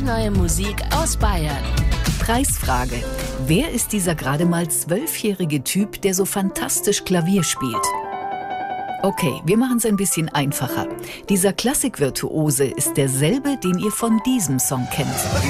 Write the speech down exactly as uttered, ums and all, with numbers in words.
neue Musik aus Bayern. Preisfrage. Wer ist dieser gerade mal zwölfjährige Typ, der so fantastisch Klavier spielt? Okay, wir machen es ein bisschen einfacher. Dieser Klassikvirtuose ist derselbe, den ihr von diesem Song kennt.